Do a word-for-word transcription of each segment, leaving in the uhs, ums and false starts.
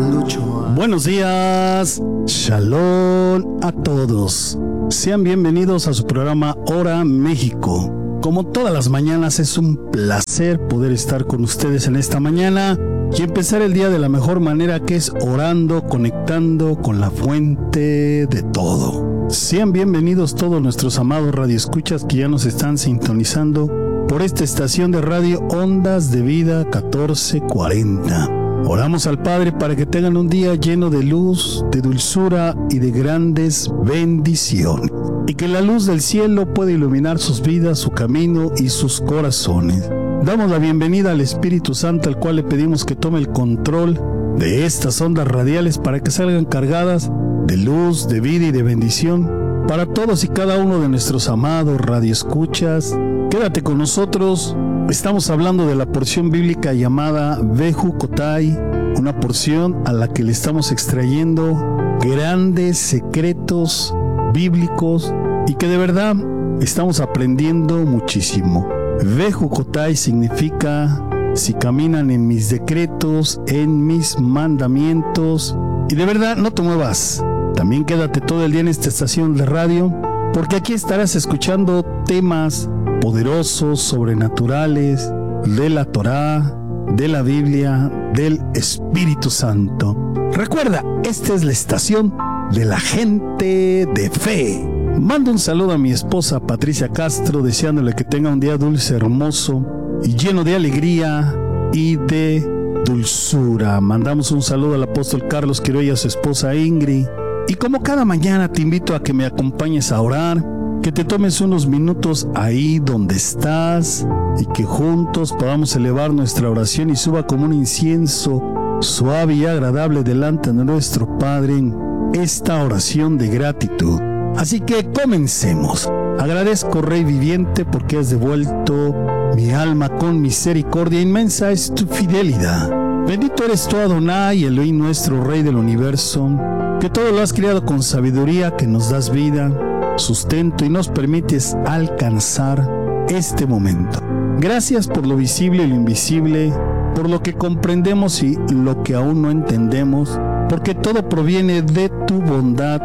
Buenos días, shalom a todos. Sean bienvenidos a su programa Hora México. Como todas las mañanas, es un placer poder estar con ustedes en esta mañana y empezar el día de la mejor manera, que es orando, conectando con la fuente de todo. Sean bienvenidos todos nuestros amados radioescuchas que ya nos están sintonizando por esta estación de radio Ondas de Vida catorce cuarenta. Oramos al Padre para que tengan un día lleno de luz, de dulzura y de grandes bendiciones, y que la luz del cielo pueda iluminar sus vidas, su camino y sus corazones. Damos la bienvenida al Espíritu Santo, al cual le pedimos que tome el control de estas ondas radiales para que salgan cargadas de luz, de vida y de bendición para todos y cada uno de nuestros amados radioescuchas. Quédate con nosotros. Estamos hablando de la porción bíblica llamada Vejukotay, una porción a la que le estamos extrayendo grandes secretos bíblicos y que de verdad estamos aprendiendo muchísimo. Vejukotay significa: si caminan en mis decretos, en mis mandamientos. Y de verdad, no te muevas. También quédate todo el día en esta estación de radio, porque aquí estarás escuchando temas poderosos, sobrenaturales, de la Torá, de la Biblia, del Espíritu Santo. Recuerda, esta es la estación de la gente de fe. Mando un saludo a mi esposa Patricia Castro, deseándole que tenga un día dulce, hermoso y lleno de alegría y de dulzura. Mandamos un saludo al apóstol Carlos Quiroga y a su esposa Ingrid. Y como cada mañana, te invito a que me acompañes a orar, que te tomes unos minutos ahí donde estás y que juntos podamos elevar nuestra oración y suba como un incienso suave y agradable delante de nuestro Padre en esta oración de gratitud. Así que comencemos. Agradezco, Rey viviente, porque has devuelto mi alma con misericordia. Inmensa es tu fidelidad. Bendito eres tú, Adonai, Elohim nuestro, Rey del universo, que todo lo has creado con sabiduría, que nos das vida, sustento y nos permites alcanzar este momento. Gracias por lo visible y lo invisible, por lo que comprendemos y lo que aún no entendemos, porque todo proviene de tu bondad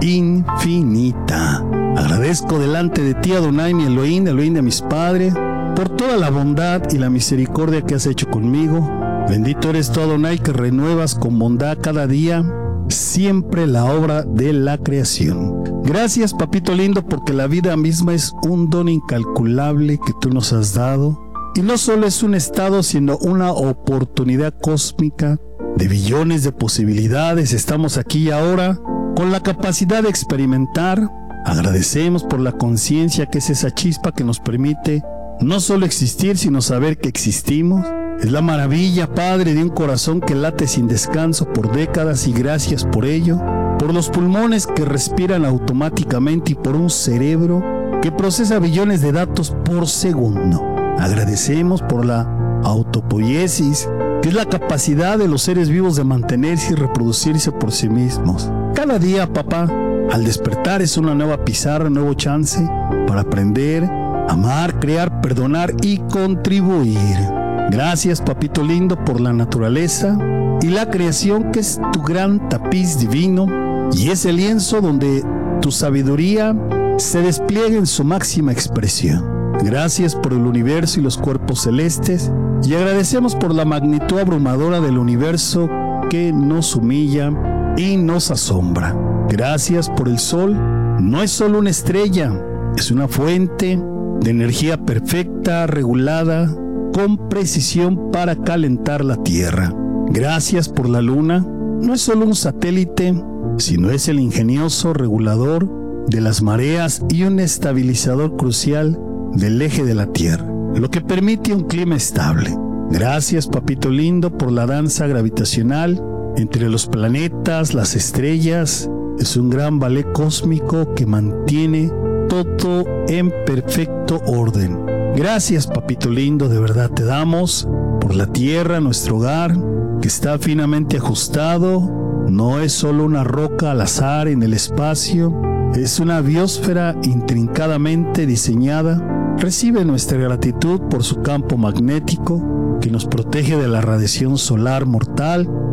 infinita. Agradezco delante de ti, Adonai, mi Elohim, Elohim de mis padres, por toda la bondad y la misericordia que has hecho conmigo. Bendito eres tú, Adonai, que renuevas con bondad cada día siempre la obra de la creación. Gracias, papito lindo, porque la vida misma es un don incalculable que tú nos has dado, y no solo es un estado, sino una oportunidad cósmica de billones de posibilidades. Estamos aquí y ahora con la capacidad de experimentar. Agradecemos por la conciencia, que es esa chispa que nos permite no solo existir, sino saber que existimos. Es la maravilla, Padre, de un corazón que late sin descanso por décadas, y gracias por ello, por los pulmones que respiran automáticamente y por un cerebro que procesa billones de datos por segundo. Agradecemos por la autopoiesis, que es la capacidad de los seres vivos de mantenerse y reproducirse por sí mismos. Cada día, papá, al despertar es una nueva pizarra, un nuevo chance para aprender, amar, crear, perdonar y contribuir. Gracias, papito lindo, por la naturaleza y la creación, que es tu gran tapiz divino y es el lienzo donde tu sabiduría se despliega en su máxima expresión. Gracias por el universo y los cuerpos celestes, y agradecemos por la magnitud abrumadora del universo que nos humilla y nos asombra. Gracias por el sol. No es solo una estrella, es una fuente de energía perfecta, regulada con precisión para calentar la tierra. Gracias por la luna. No es solo un satélite, sino es el ingenioso regulador de las mareas y un estabilizador crucial del eje de la tierra, lo que permite un clima estable. Gracias, papito lindo, por la danza gravitacional entre los planetas, las estrellas. Es un gran ballet cósmico que mantiene todo en perfecto orden. Gracias, papito lindo, de verdad te damos por la tierra, nuestro hogar, que está finamente ajustado. No es solo una roca al azar en el espacio, es una biosfera intrincadamente diseñada. Recibe nuestra gratitud por su campo magnético, que nos protege de la radiación solar mortal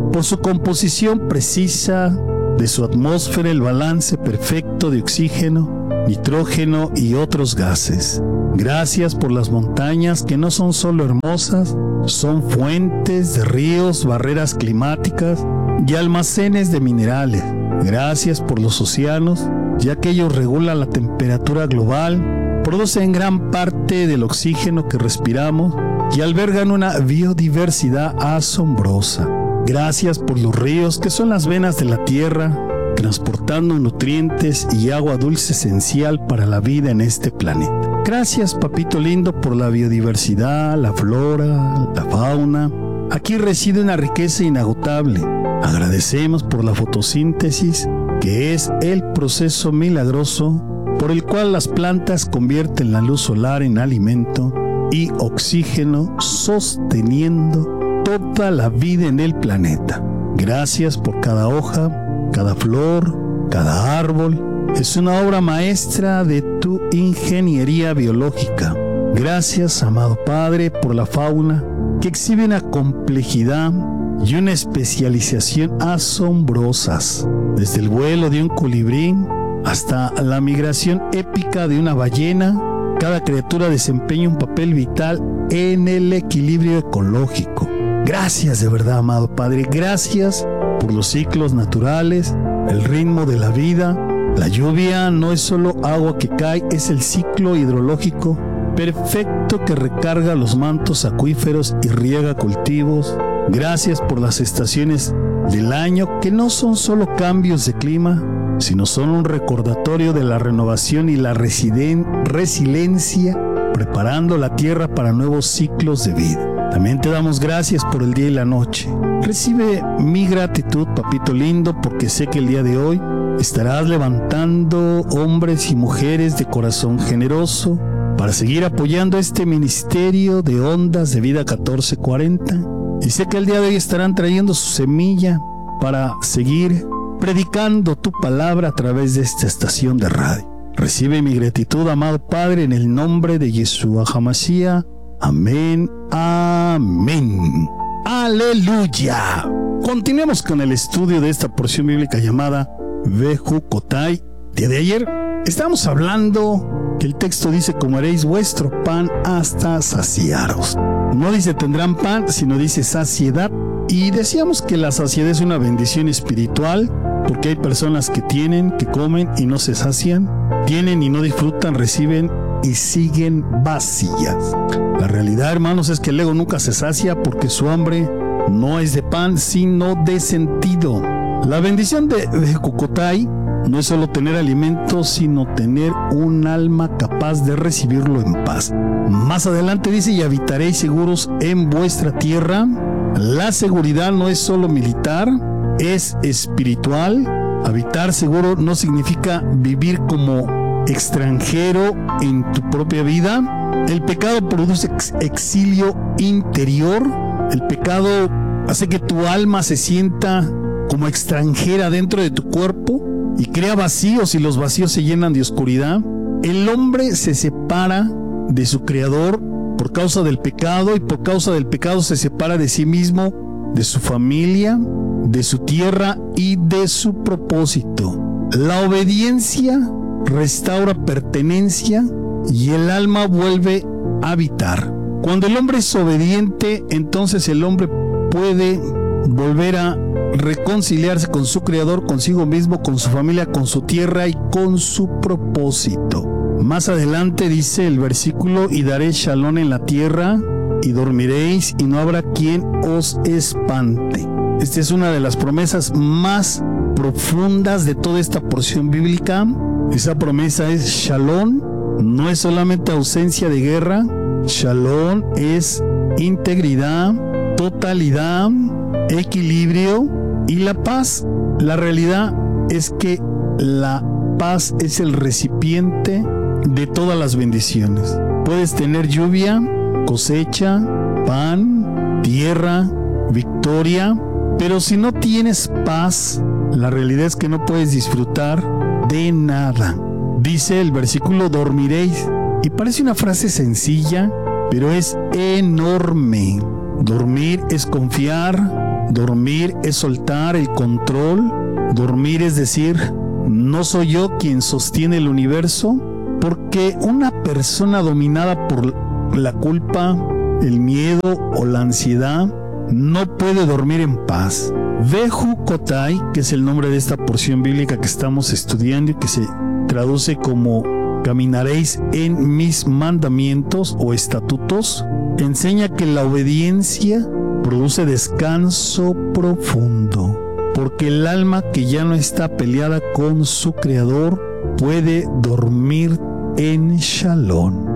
por su composición precisa de su atmósfera, el balance perfecto de oxígeno, nitrógeno y otros gases. Gracias por las montañas que no son solo hermosas, son fuentes de ríos, barreras climáticas y almacenes de minerales. Gracias por los océanos, ya que ellos regulan la temperatura global, producen gran parte del oxígeno que respiramos y albergan una biodiversidad asombrosa. Gracias por los ríos, que son las venas de la tierra, transportando nutrientes y agua dulce esencial para la vida en este planeta. Gracias, papito lindo, por la biodiversidad, la flora, la fauna. Aquí reside una riqueza inagotable. Agradecemos por la fotosíntesis, que es el proceso milagroso por el cual las plantas convierten la luz solar en alimento y oxígeno, sosteniendo toda la vida en el planeta. Gracias por cada hoja, cada flor, cada árbol. Es una obra maestra de tu ingeniería biológica. Gracias, amado Padre, por la fauna que exhibe una complejidad y una especialización asombrosas, desde el vuelo de un colibrí hasta la migración épica de una ballena. Cada criatura desempeña un papel vital en el equilibrio ecológico. Gracias de verdad, amado Padre. Gracias por los ciclos naturales, el ritmo de la vida. La lluvia no es solo agua que cae, es el ciclo hidrológico perfecto que recarga los mantos acuíferos y riega cultivos. Gracias por las estaciones del año, que no son solo cambios de clima, sino son un recordatorio de la renovación y la residen- resiliencia, preparando la tierra para nuevos ciclos de vida. También te damos gracias por el día y la noche. Recibe mi gratitud, papito lindo, porque sé que el día de hoy estarás levantando hombres y mujeres de corazón generoso para seguir apoyando este ministerio de Ondas de Vida catorce cuarenta. Y sé que el día de hoy estarán trayendo su semilla para seguir predicando tu palabra a través de esta estación de radio. Recibe mi gratitud, amado Padre, en el nombre de Yeshua HaMashiach. Amén, amén. ¡Aleluya! Continuemos con el estudio de esta porción bíblica llamada Bejucotai. Día de ayer estamos hablando que el texto dice: comeréis vuestro pan hasta saciaros. No dice tendrán pan, sino dice saciedad. Y decíamos que la saciedad es una bendición espiritual, porque hay personas que tienen, que comen y no se sacian, tienen y no disfrutan, reciben y siguen vacías. La realidad, hermanos, es que el ego nunca se sacia, porque su hambre no es de pan, sino de sentido. La bendición de Bejucotai no es solo tener alimento, sino tener un alma capaz de recibirlo en paz. Más adelante dice: y habitaréis seguros en vuestra tierra. La seguridad no es solo militar, es espiritual. Habitar seguro no significa vivir como extranjero en tu propia vida. El pecado produce ex- exilio interior. El pecado hace que tu alma se sienta como extranjera dentro de tu cuerpo y crea vacíos, y los vacíos se llenan de oscuridad. El hombre se separa de su creador por causa del pecado, y por causa del pecado se separa de sí mismo, de su familia, de su tierra y de su propósito. La obediencia restaura pertenencia y el alma vuelve a habitar. Cuando el hombre es obediente, entonces el hombre puede volver a reconciliarse con su creador, consigo mismo, con su familia, con su tierra y con su propósito. Más adelante dice el versículo: y daré shalom en la tierra, y dormiréis, y no habrá quien os espante. Esta es una de las promesas más profundas de toda esta porción bíblica. Esa promesa es shalom. No es solamente ausencia de guerra. Shalom es integridad, totalidad, equilibrio y la paz. La realidad es que la paz es el recipiente de todas las bendiciones. Puedes tener lluvia, cosecha, pan, tierra, victoria, pero si no tienes paz, la realidad es que no puedes disfrutar de nada. Dice el versículo: dormiréis. Y parece una frase sencilla, pero es enorme. Dormir es confiar, Dormir es soltar el control. Dormir es decir, no soy yo quien sostiene el universo, porque una persona dominada por la culpa, el miedo o la ansiedad no puede dormir en paz. Vehu Kotai, que es el nombre de esta porción bíblica que estamos estudiando y que se traduce como caminaréis en mis mandamientos o estatutos, enseña que la obediencia produce descanso profundo, porque el alma que ya no está peleada con su creador puede dormir en Shalom.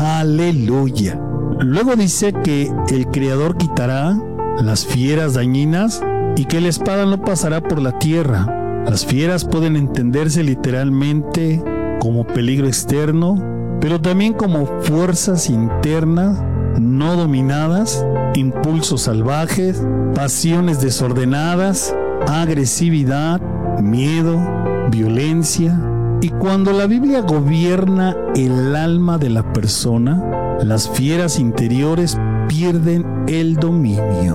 Aleluya. Luego dice que el creador quitará las fieras dañinas y que la espada no pasará por la tierra. Las fieras pueden entenderse literalmente como peligro externo, pero también como fuerzas internas no dominadas, impulsos salvajes, pasiones desordenadas, agresividad, miedo, violencia. Y cuando la Biblia gobierna el alma de la persona, las fieras interiores pierden el dominio.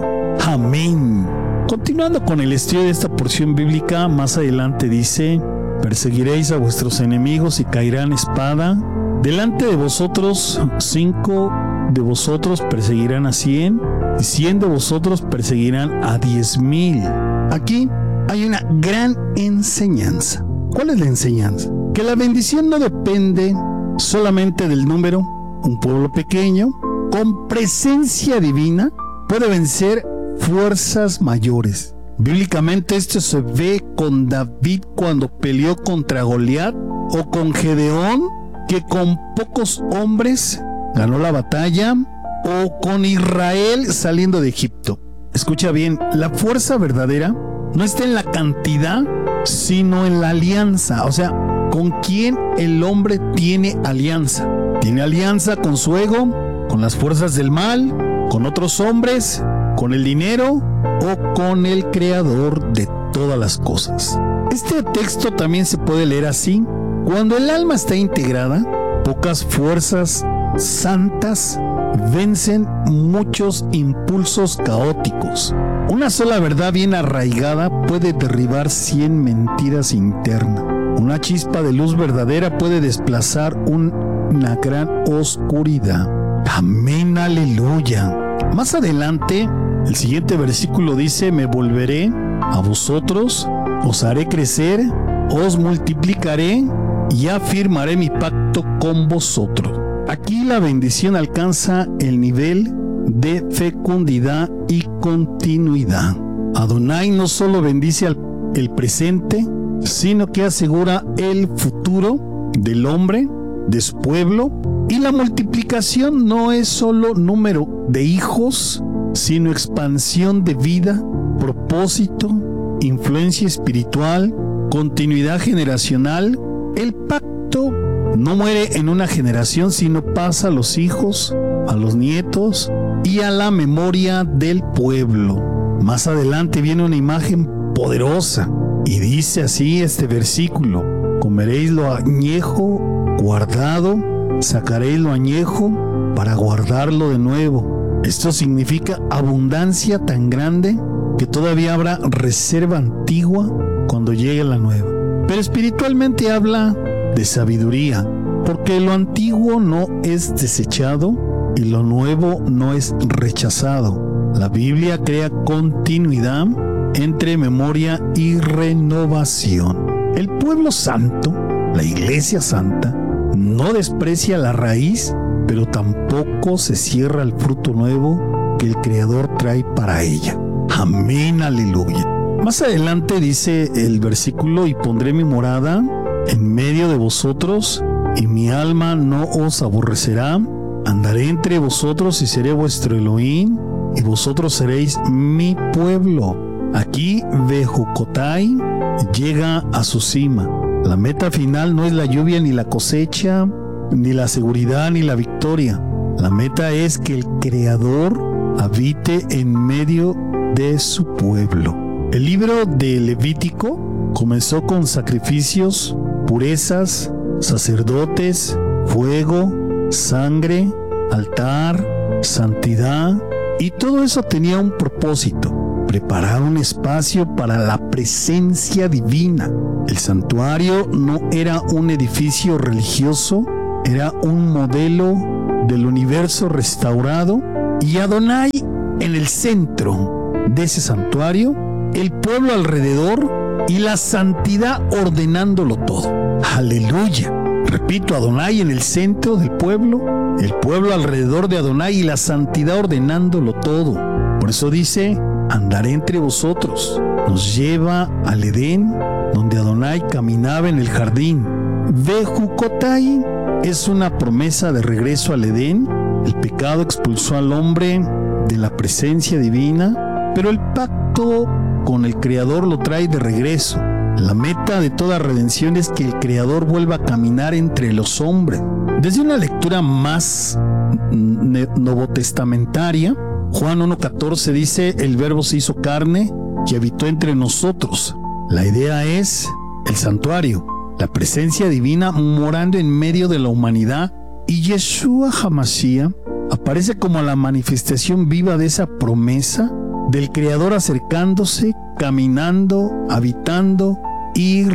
Amén. Continuando con el estudio de esta porción bíblica, más adelante dice: perseguiréis a vuestros enemigos y caerán espada. Delante de vosotros cinco de vosotros perseguirán a cien, y cien de vosotros perseguirán a diez mil. Aquí hay una gran enseñanza. ¿Cuál es la enseñanza? Que la bendición no depende solamente del número. Un pueblo pequeño, con presencia divina, puede vencer fuerzas mayores. Bíblicamente esto se ve con David cuando peleó contra Goliat, o con Gedeón, que con pocos hombres ganó la batalla, o con Israel saliendo de Egipto. Escucha bien, la fuerza verdadera no está en la cantidad, sino en la alianza. O sea, ¿con quién el hombre tiene alianza? ¿Tiene alianza con su ego, con las fuerzas del mal, con otros hombres, con el dinero o con el creador de todas las cosas? Este texto también se puede leer así: cuando el alma está integrada, pocas fuerzas santas vencen muchos impulsos caóticos. Una sola verdad bien arraigada puede derribar cien mentiras internas. Una chispa de luz verdadera puede desplazar un, una gran oscuridad. Amén, aleluya. Más adelante, el siguiente versículo dice: me volveré a vosotros, os haré crecer, os multiplicaré y afirmaré mi pacto con vosotros. Aquí la bendición alcanza el nivel de fecundidad y continuidad. Adonai no solo bendice al, el presente, sino que asegura el futuro del hombre, de su pueblo. Y la multiplicación no es solo número de hijos, sino expansión de vida, propósito, influencia espiritual, continuidad generacional. El pacto no muere en una generación, sino pasa a los hijos, a los nietos y a la memoria del pueblo. Más adelante viene una imagen poderosa y dice así este versículo: comeréis lo añejo guardado, sacaréis lo añejo para guardarlo de nuevo. Esto significa abundancia tan grande que todavía habrá reserva antigua cuando llegue la nueva. Pero espiritualmente habla de sabiduría, porque lo antiguo no es desechado y lo nuevo no es rechazado. La Biblia crea continuidad entre memoria y renovación. El pueblo santo, la iglesia santa, no desprecia la raíz, pero tampoco se cierra al fruto nuevo que el Creador trae para ella. Amén, aleluya. Más adelante dice el versículo: y pondré mi morada en medio de vosotros, y mi alma no os aborrecerá. Andaré entre vosotros y seré vuestro Elohim, y vosotros seréis mi pueblo. Aquí Vejucotai llega a su cima. La meta final no es la lluvia ni la cosecha, ni la seguridad ni la victoria. La meta es que el Creador habite en medio de su pueblo. El libro de Levítico comenzó con sacrificios, purezas, sacerdotes, fuego, sangre, altar, santidad, y todo eso tenía un propósito. preparar un espacio para la presencia divina. El santuario no era un edificio religioso, era un modelo del universo restaurado, y Adonai en el centro de ese santuario, el pueblo alrededor y la santidad ordenándolo todo. ¡Aleluya! Repito, Adonai en el centro del pueblo, el pueblo alrededor de Adonai y la santidad ordenándolo todo. Por eso dice, andaré entre vosotros. Nos lleva al Edén, donde Adonai caminaba en el jardín. Vejukotai es una promesa de regreso al Edén. El pecado expulsó al hombre de la presencia divina, pero el pacto con el Creador lo trae de regreso. La meta de toda redención es que el Creador vuelva a caminar entre los hombres. Desde una lectura más novotestamentaria, Juan uno catorce dice, el Verbo se hizo carne y habitó entre nosotros. La idea es el santuario, la presencia divina morando en medio de la humanidad, y Yeshua HaMashiach aparece como la manifestación viva de esa promesa del Creador acercándose, caminando, habitando y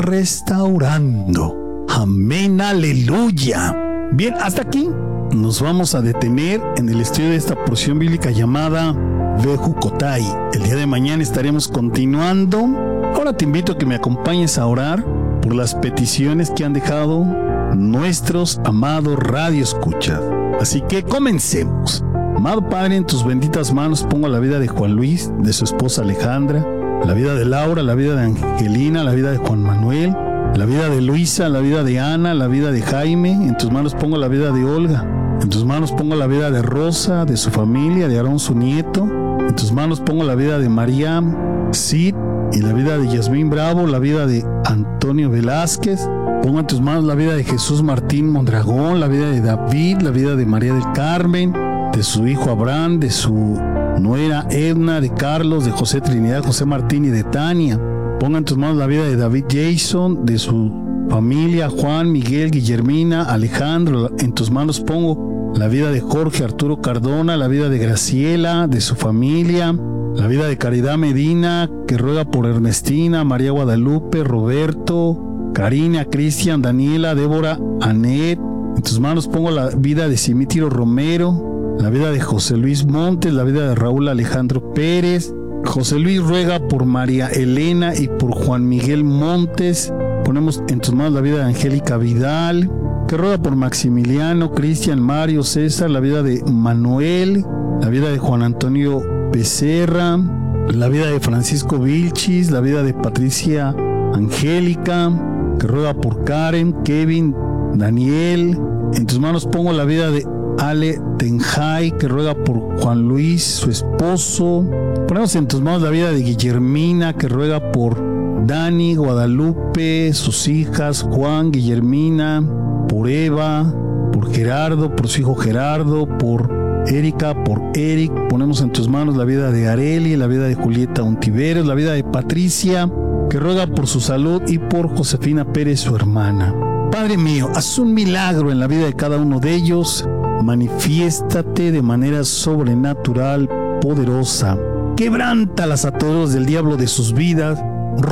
restaurando. Amén, aleluya. Bien, hasta aquí nos vamos a detener en el estudio de esta porción bíblica llamada Vejukotai. El día de mañana estaremos continuando. Ahora te invito a que me acompañes a orar por las peticiones que han dejado nuestros amados radioescuchas. Así que comencemos. Amado Padre, en tus benditas manos pongo la vida de Juan Luis, de su esposa Alejandra, la vida de Laura, la vida de Angelina, la vida de Juan Manuel, la vida de Luisa, la vida de Ana, la vida de Jaime. En tus manos pongo la vida de Olga. En tus manos pongo la vida de Rosa, de su familia, de Aarón su nieto. En tus manos pongo la vida de María Cid y la vida de Yasmín Bravo, la vida de Antonio Velázquez. Pongo en tus manos la vida de Jesús Martín Mondragón, la vida de David, la vida de María del Carmen, de su hijo Abraham, de su nuera Edna, de Carlos, de José Trinidad, José Martín y de Tania. Ponga en tus manos la vida de David Jason, de su familia Juan, Miguel, Guillermina, Alejandro. En tus manos pongo la vida de Jorge Arturo Cardona, la vida de Graciela, de su familia, la vida de Caridad Medina, que ruega por Ernestina, María Guadalupe, Roberto, Karina, Cristian, Daniela, Débora, Anet. En tus manos pongo la vida de Simitiro Romero, la vida de José Luis Montes, la vida de Raúl Alejandro Pérez. José Luis ruega por María Elena y por Juan Miguel Montes. Ponemos en tus manos la vida de Angélica Vidal, que ruega por Maximiliano, Cristian, Mario, César, la vida de Manuel, la vida de Juan Antonio Becerra, la vida de Francisco Vilchis, la vida de Patricia Angélica, que ruega por Karen, Kevin, Daniel. En tus manos pongo la vida de Ale Tenjay, que ruega por Juan Luis, su esposo. Ponemos en tus manos la vida de Guillermina, que ruega por Dani, Guadalupe, sus hijas, Juan, Guillermina, por Eva, por Gerardo, por su hijo Gerardo, por Erika, por Eric. Ponemos en tus manos la vida de Areli, la vida de Julieta Untiveros, la vida de Patricia, que ruega por su salud, y por Josefina Pérez, su hermana. Padre mío, haz un milagro en la vida de cada uno de ellos. Manifiéstate de manera sobrenatural, poderosa. Quebranta las ataduras del diablo de sus vidas.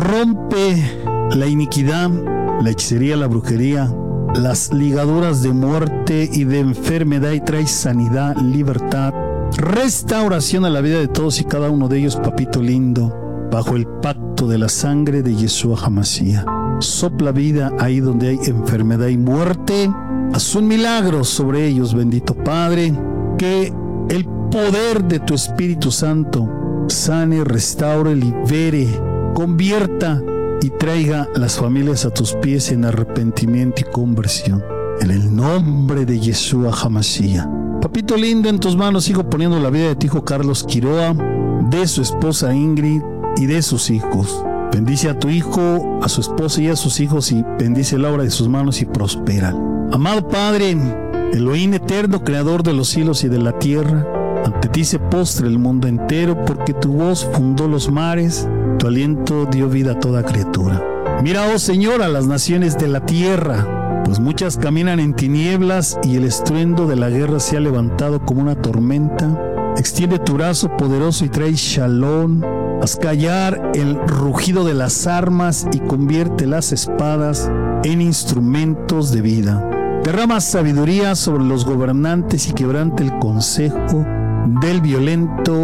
Rompe la iniquidad, la hechicería, la brujería, las ligaduras de muerte y de enfermedad, y trae sanidad, libertad, restauración a la vida de todos y cada uno de ellos, papito lindo, bajo el pacto de la sangre de Yeshua HaMashiach. Sopla vida ahí donde hay enfermedad y muerte. Haz un milagro sobre ellos, bendito Padre. Que el poder de tu Espíritu Santo sane, restaure, libere, convierta y traiga las familias a tus pies en arrepentimiento y conversión. En el nombre de Yeshua HaMashiach. Papito lindo, en tus manos sigo poniendo la vida de tu hijo Carlos Quiroa, de su esposa Ingrid y de sus hijos. Bendice a tu hijo, a su esposa y a sus hijos, y bendice la obra de sus manos y prospera. Amado Padre, Elohim eterno, creador de los cielos y de la tierra, ante ti se postra el mundo entero, porque tu voz fundó los mares, tu aliento dio vida a toda criatura. Mira, oh Señor, a las naciones de la tierra, pues muchas caminan en tinieblas, y el estruendo de la guerra se ha levantado como una tormenta. Extiende tu brazo poderoso y trae shalom, Haz callar el rugido de las armas y convierte las espadas en instrumentos de vida. Derrama sabiduría sobre los gobernantes y quebrante el consejo del violento